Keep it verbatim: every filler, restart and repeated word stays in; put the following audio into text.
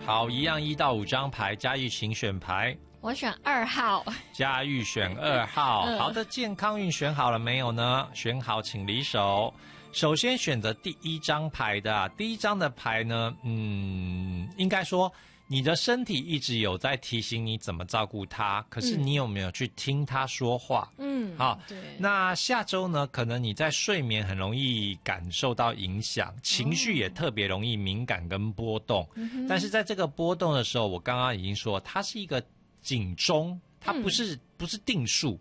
好，一样一到五张牌，嘉玉请选牌。 我选二号。 嘉玉选二号。 嗯、 好的，健康运选好了没有呢？选好请离手。首先选择第一张牌的、啊，第一张的牌呢，嗯，应该说你的身体一直有在提醒你怎么照顾它，可是你有没有去听它说话？ 嗯， 好， 对。 那下周呢，可能你在睡眠很容易感受到影响，情绪也特别容易敏感跟波动。嗯、但是在这个波动的时候，我刚刚已经说，它是一个警钟，它不是、嗯、不是定数。